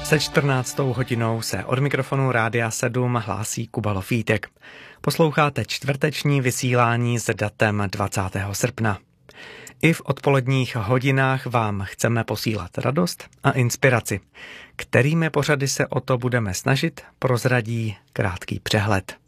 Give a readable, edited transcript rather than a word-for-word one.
Se 14. hodinou se od mikrofonu Rádia 7 hlásí Kuba Lofítek. Posloucháte čtvrteční vysílání s datem 20. srpna. I v odpoledních hodinách vám chceme posílat radost a inspiraci. Kterými pořady se o to budeme snažit, prozradí krátký přehled.